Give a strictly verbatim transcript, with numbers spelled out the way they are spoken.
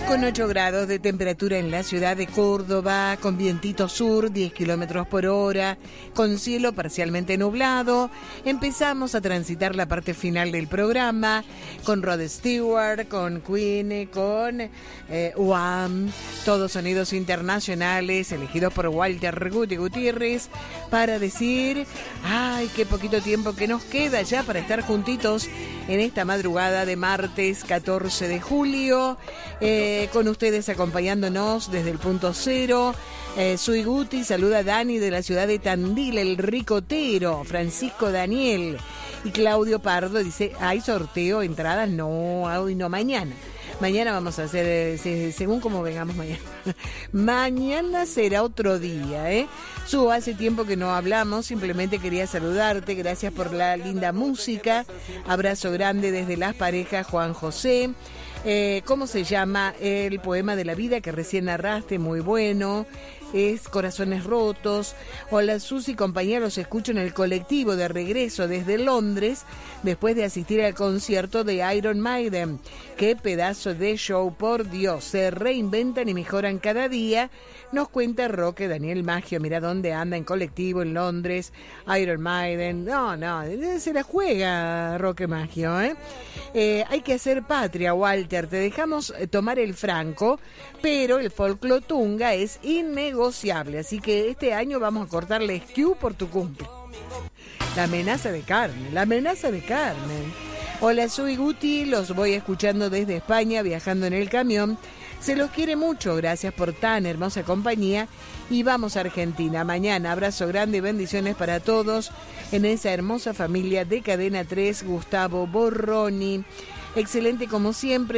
Con ocho grados de temperatura en la ciudad de Córdoba, con vientito sur, diez kilómetros por hora, con cielo parcialmente nublado, empezamos a transitar la parte final del programa, con Rod Stewart, con Queen, con eh, U A M, todos sonidos internacionales, elegidos por Walter Guti Gutiérrez, para decir, ay, qué poquito tiempo que nos queda ya para estar juntitos en esta madrugada de martes catorce de julio, eh, con ustedes acompañándonos desde el punto cero. Eh, soy Guti, saluda a Dani de la ciudad de Tandil, el ricotero, Francisco Daniel. Y Claudio Pardo dice, ¿hay sorteo, entradas? No, hoy no, mañana. Mañana vamos a hacer, eh, según como vengamos mañana. Mañana será otro día, ¿eh? Su, hace tiempo que no hablamos, simplemente quería saludarte, gracias por la linda música. Abrazo grande desde Las Parejas, Juan José. Eh, ¿Cómo se llama el poema de la vida que recién narraste? Muy bueno. Es Corazones Rotos. Hola Susi, compañeros, los escucho en el colectivo de regreso desde Londres después de asistir al concierto de Iron Maiden. Qué pedazo de show, por Dios, se reinventan y mejoran cada día. Nos cuenta Roque Daniel Maggio, mira dónde anda en colectivo en Londres, Iron Maiden. No, no, se la juega Roque Maggio, ¿eh? Eh, hay que hacer patria, Walter, te dejamos tomar el franco, pero el folclotunga es innegociable, así que este año vamos a cortarle esquiu por tu cumple. La amenaza de Carmen, la amenaza de Carmen. Hola, soy Guti, los voy escuchando desde España, viajando en el camión. Se los quiere mucho, gracias por tan hermosa compañía y vamos a Argentina. Mañana, abrazo grande y bendiciones para todos en esa hermosa familia de Cadena tres, Gustavo Borroni. Excelente como siempre.